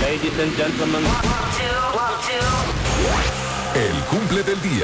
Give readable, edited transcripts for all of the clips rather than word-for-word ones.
Ladies and gentlemen. El cumple del día.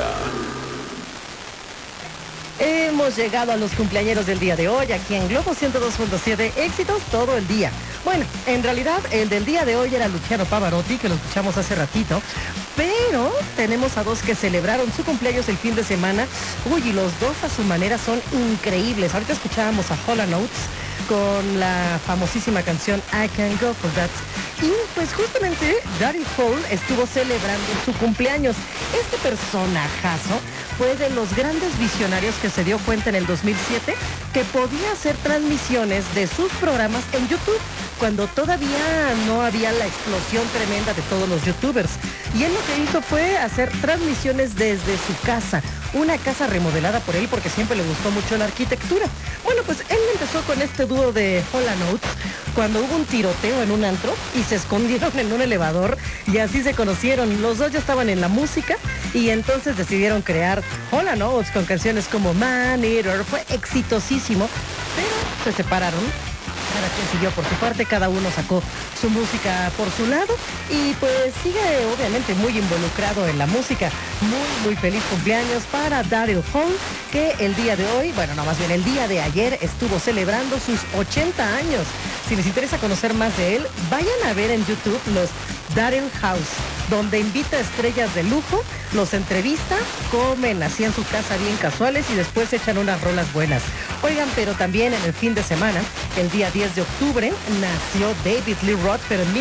Hemos llegado a los cumpleañeros del día de hoy, aquí en Globo 102.7, éxitos todo el día. Bueno, en realidad el del día de hoy era Luciano Pavarotti, que lo escuchamos hace ratito, pero tenemos a dos que celebraron su cumpleaños el fin de semana. Uy, y los dos a su manera son increíbles. Ahorita escuchábamos a Hall & Oates con la famosísima canción I Can Go For That. Y pues justamente Daryl Hall estuvo celebrando su cumpleaños. Este personajazo fue de los grandes visionarios que se dio cuenta en el 2007 que podía hacer transmisiones de sus programas en YouTube, cuando todavía no había la explosión tremenda de todos los youtubers. Y él lo que hizo fue hacer transmisiones desde su casa, una casa remodelada por él porque siempre le gustó mucho la arquitectura. Bueno, pues él empezó con este dúo de Hall & Oates cuando hubo un tiroteo en un antro y se escondieron en un elevador y así se conocieron. Los dos ya estaban en la música y entonces decidieron crear Hall & Oates con canciones como Man Eater. Fue exitosísimo, pero se separaron. Cada quien siguió por su parte, cada uno sacó su música por su lado y pues sigue obviamente muy involucrado en la música. Muy feliz cumpleaños para Daryl Hall, que el día de hoy, bueno, no, más bien el día de ayer estuvo celebrando sus 80 años. Si les interesa conocer más de él, vayan a ver en YouTube los Daryl House, donde invita a estrellas de lujo, los entrevista, comen así en su casa bien casuales y después echan unas rolas buenas. Oigan, pero también en el fin de semana, el día 10 de octubre, nació David Lee Roth, pero en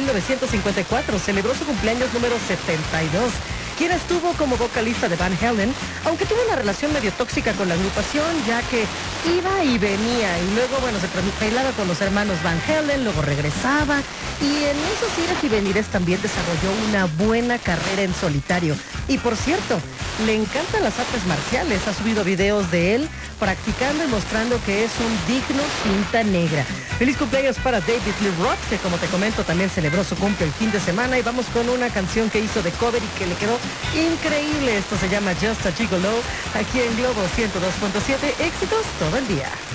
1954 celebró su cumpleaños número 72. Quien estuvo como vocalista de Van Halen, aunque tuvo una relación medio tóxica con la agrupación, ya que iba y venía, y luego, bueno, se peleaba con los hermanos Van Halen, luego regresaba, y en esos ires y venires también desarrolló una buena carrera en solitario. Y por cierto, le encantan las artes marciales, ha subido videos de él practicando y mostrando que es un digno cinta negra. Feliz cumpleaños para David Lee Roth, que como te comento también celebró su cumple el fin de semana, y vamos con una canción que hizo de cover y que le quedó increíble. Esto se llama Just a Gigolo, aquí en Globo 102.7, éxitos todo el día.